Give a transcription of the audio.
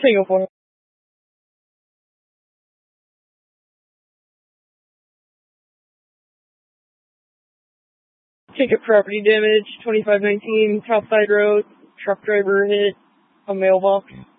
Single point. Ticket property damage, 2519, Topside Road, truck driver hit a mailbox.